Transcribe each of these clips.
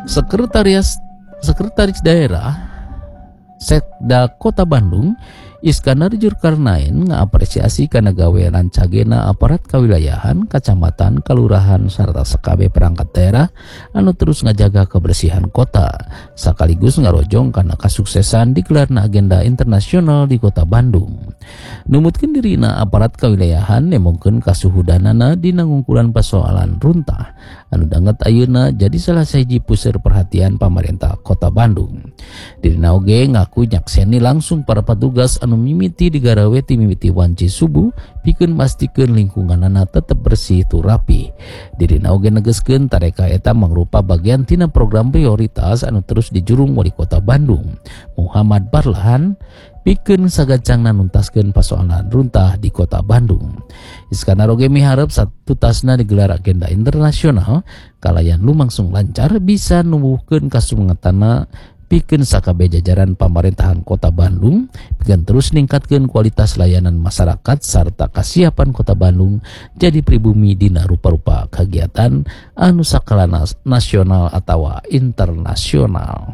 Sekretaris Daerah Sekda Kota Bandung Iskandar Zulkarnain ngapresiasi kana gawean rancagena aparat kawilayahan, kacamatan, kalurahan sarta sakabe perangkat daerah anu terus ngajaga kebersihan kota sekaligus ngarojong kana kasuksesan digelarna agenda internasional di Kota Bandung. Numutkeun dirina aparat kawilayahan nemongkeun kasuhudanana dina ngungkulan persoalan runtah anu danget ayeuna jadi salah sahiji puseur perhatian pamarentah Kota Bandung. Dirina oge ngaku nyakseni langsung para petugas anu mimiti digarawe ti mimiti wanci subuh pikeun mastikeun lingkunganana tetep bersih tu rapi. Dirina oge negeskeun tareka eta mangrupa bagian tina program prioritas anu terus dijurung Wali Kota Bandung Muhammad Barlahan pikeun sagacangna nuntaskeun persoalan runtah di Kota Bandung. Iskandar oge miharep satutasna digelar agenda internasional kalayan lumangsung lancar bisa numbuhkeun kasumengetana pikeun sakabe jajaran pamerintahan Kota Bandung pikeun terus ningkatkeun kualitas layanan masyarakat sarta kasiapan Kota Bandung jadi pribumi dina rupa-rupa kegiatan anu sakala nasional atawa internasional.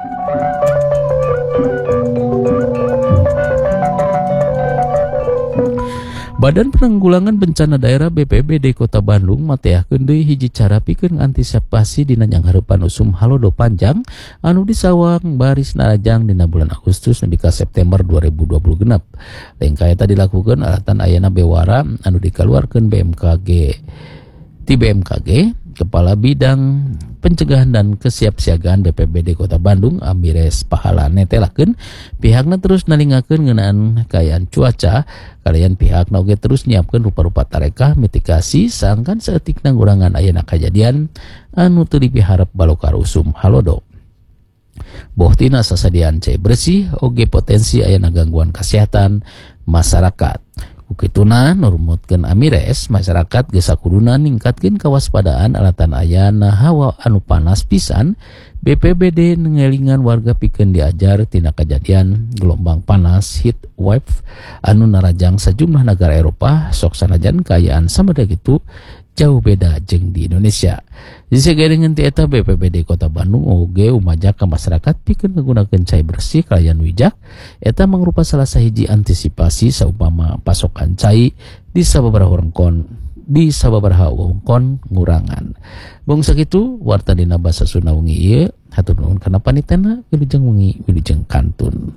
Badan Penanggulangan Bencana Daerah BPBD Kota Bandung mateahkeun deui hiji cara pikeun antisipasi dina nyanghareupan usum halodo panjang anu disawang baris narajang dina bulan Agustus nepi ka September 2020 genep. Lengka eta dilakukeun alatan ayana bewara anu dikaluarkeun BMKG Kepala Bidang Pencegahan dan Kesiapsiagaan BPBD Kota Bandung Amires Pahala netelakeun pihakna terus nalingakeun ngeunaan kaayaan cuaca kalian pihakna oge terus nyiapkeun rupa-rupa tarekah mitigasi sangkan saeutik nanggurangan ayeuna kajadian anu teu dipiharep balokar usum halodo. Bohtina sasadian cai bersih oge potensi ayeuna gangguan kesehatan masyarakat. Ukituna nurmutkeun Amires masyarakat geus sakuduna ningkatkeun kawaspadaan alatan ayana hawa anu panas pisan. BPBD ngelingan warga pikeun diajar tina kejadian gelombang panas heat wave anu narajang sejumlah negara Eropa sok sanajan kaayaan samada kitu jauh beda jeung di Indonesia. Disegerengan ti eta BPBD Kota Bandung oge umajak ka masyarakat pikeun nggunakeun cai bersih kalayan wijak eta mangrupa salah sahiji antisipasi saumpama pasokan cai di sababaraha wewengkon ngurangan. Bung sakitu warta dina basa Sunda wengi ieu hatur nuhun kana panitena wilujeng wengi wilujeng kantun.